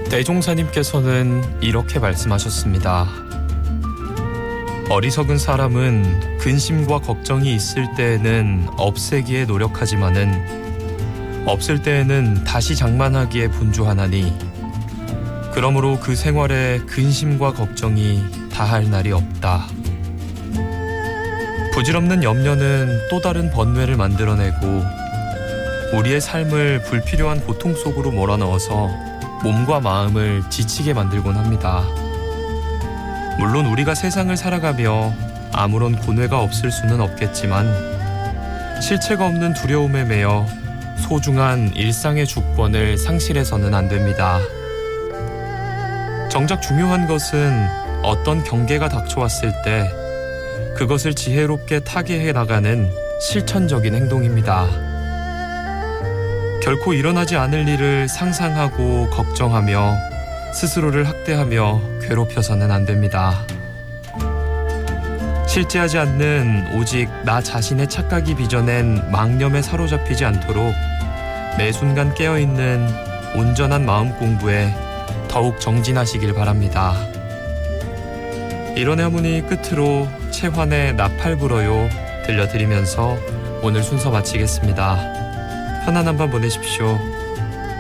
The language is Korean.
대종사님께서는 이렇게 말씀하셨습니다. 어리석은 사람은 근심과 걱정이 있을 때에는 없애기에 노력하지만은 없을 때에는 다시 장만하기에 분주하나니 그러므로 그 생활에 근심과 걱정이 다할 날이 없다. 부질없는 염려는 또 다른 번뇌를 만들어내고 우리의 삶을 불필요한 고통 속으로 몰아넣어서 몸과 마음을 지치게 만들곤 합니다. 물론 우리가 세상을 살아가며 아무런 고뇌가 없을 수는 없겠지만 실체가 없는 두려움에 매여 소중한 일상의 주권을 상실해서는 안 됩니다. 정작 중요한 것은 어떤 경계가 닥쳐왔을 때 그것을 지혜롭게 타개해 나가는 실천적인 행동입니다. 결코 일어나지 않을 일을 상상하고 걱정하며 스스로를 학대하며 괴롭혀서는 안 됩니다. 실제하지 않는 오직 나 자신의 착각이 빚어낸 망념에 사로잡히지 않도록 매 순간 깨어있는 온전한 마음 공부에 더욱 정진하시길 바랍니다. 이런 하모니 끝으로 채환의 나팔 불어요 들려드리면서 오늘 순서 마치겠습니다. 편안한 밤 보내십시오.